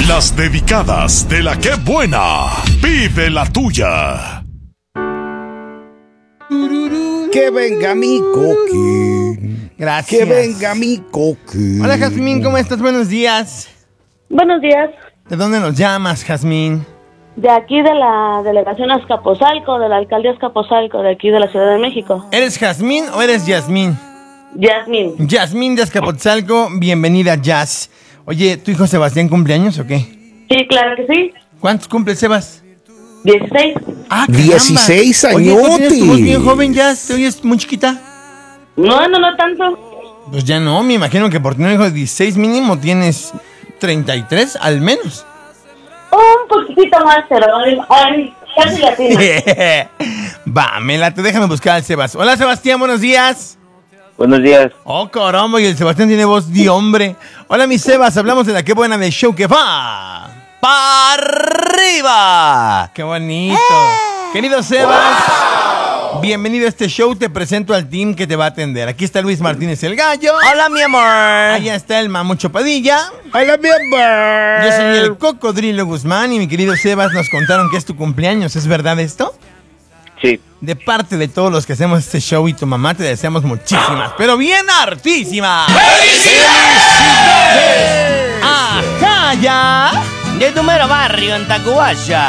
Las dedicadas de la que buena. Vive la tuya. Que venga mi coqui. Gracias. Que venga mi coqui. Hola, Jazmín, ¿cómo estás? Buenos días. Buenos días. ¿De dónde nos llamas, Jazmín? De aquí de la delegación Azcapotzalco, de la alcaldía Azcapotzalco, de aquí de la Ciudad de México. ¿Eres Jazmín o eres Yasmín? Yasmín. Yasmín de Azcapotzalco, bienvenida, Jazz. Oye, ¿tu hijo Sebastián cumpleaños o qué? Sí, claro que sí. ¿Cuántos cumple, Sebas? 16. Ah, 16 caramba. Oye, ¿tú tienes tu voz añotes. bien joven, Jazz? ¿Te oyes muy chiquita? No tanto. Pues ya no, me imagino que por tener un hijo de 16 mínimo tienes 33 al menos. Un poquitito más, pero ay, casi latina. Va, me late, déjame buscar al Sebas. Hola, Sebastián, buenos días. Buenos días. Oh, caramba, y el Sebastián tiene voz de hombre. Hola, mi Sebas, hablamos de la que buena del show que va para arriba. ¡Qué bonito! Querido Sebas, bienvenido a este show. Te presento al team que te va a atender. Aquí está Luis Martínez el Gallo. Hola, mi amor. Allá está el Mamucho Padilla. Hola, mi amor. Yo soy el Cocodrilo Guzmán y mi querido Sebas nos contaron que es tu cumpleaños. ¿Es verdad esto? Sí. De parte de todos los que hacemos este show y tu mamá te deseamos muchísimas, pero bien hartísimas. ¡Felicidades! ¡Ajá, ya! De tu mero barrio en Tacubaya.